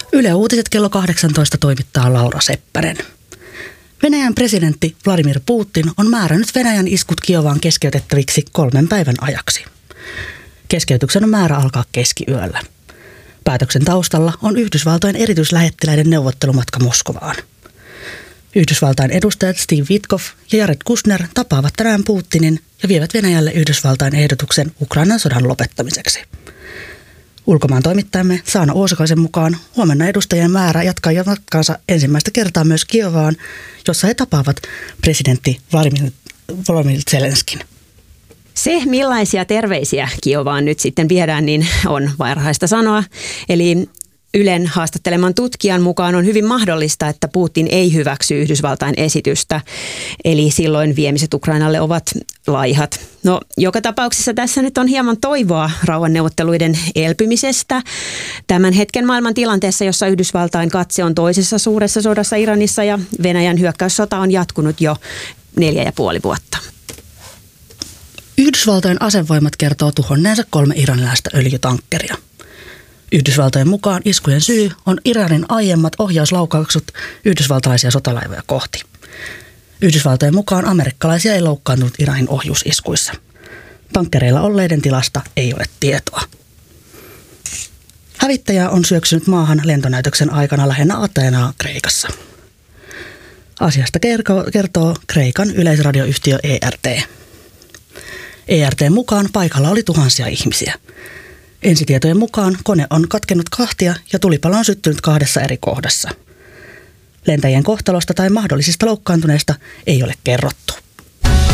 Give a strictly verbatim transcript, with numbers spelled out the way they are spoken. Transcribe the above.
Yle Uutiset kello kahdeksantoista toimittaa Laura Seppänen. Venäjän presidentti Vladimir Putin on määrännyt Venäjän iskut Kiovaan keskeytettäviksi kolmen päivän ajaksi. Keskeytyksen on määrä alkaa keskiyöllä. Päätöksen taustalla on Yhdysvaltojen erityislähettiläiden neuvottelumatka Moskovaan. Yhdysvaltain edustajat Steve Witkoff ja Jared Kushner tapaavat tänään Putinin ja vievät Venäjälle Yhdysvaltain ehdotuksen Ukrainan sodan lopettamiseksi. Ulkomaan toimittajamme Saana Uusakaisen mukaan huomenna edustajien määrä jatkaa matkaansa ensimmäistä kertaa myös Kiovaan, jossa he tapaavat presidentti Vladimir, Volodymyr Zelenskin. Se, millaisia terveisiä Kiovaan nyt sitten viedään, niin on varhaista sanoa. Eli Ylen haastatteleman tutkijan mukaan on hyvin mahdollista, että Putin ei hyväksy Yhdysvaltain esitystä. Eli silloin viemiset Ukrainalle ovat laihat. No, joka tapauksessa tässä nyt on hieman toivoa rauhanneuvotteluiden elpymisestä. Tämän hetken maailman tilanteessa, jossa Yhdysvaltain katse on toisessa suuressa sodassa Iranissa ja Venäjän hyökkäyssota on jatkunut jo neljä ja puoli vuotta. Yhdysvaltojen asevoimat kertoo tuhonneensa kolme iranilaista öljytankkeria. Yhdysvaltojen mukaan iskujen syy on Iranin aiemmat ohjauslaukaukset yhdysvaltalaisia sotalaivoja kohti. Yhdysvaltojen mukaan amerikkalaisia ei loukkaantunut Iranin ohjusiskuissa. Tankkereilla olleiden tilasta ei ole tietoa. Hävittäjä on syöksynyt maahan lentonäytöksen aikana lähinnä Ateenaa Kreikassa. Asiasta kertoo Kreikan yleisradioyhtiö E R T. E R T:n mukaan paikalla oli tuhansia ihmisiä. Ensitietojen mukaan kone on katkennut kahtia ja tulipalo on syttynyt kahdessa eri kohdassa. Lentäjien kohtalosta tai mahdollisista loukkaantuneista ei ole kerrottu.